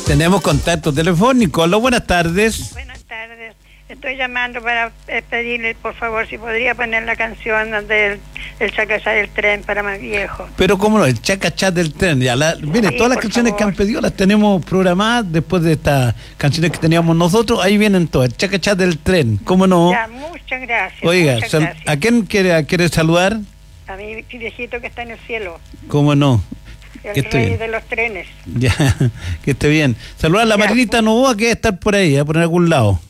Tenemos contacto telefónico. Hola, buenas tardes. Buenas tardes. Estoy llamando para pedirle, por favor, si podría poner la canción del Chacachá del tren para más viejos. Pero cómo no, el Chacachá del tren. Ya mire, Sí, todas las por canciones favor. que han pedido las tenemos programadas después de estas canciones que teníamos nosotros. Ahí vienen todas. El Chacachá del tren. ¿Cómo no? Ya, muchas gracias. Oiga, muchas gracias. ¿a quién quiere saludar? A mi viejito que está en el cielo, ¿Cómo no? el Que esté rey bien. de los trenes. Ya, que esté bien. Saludar a la Ya. Marinita Novoa, que debe estar por ahí, por algún lado.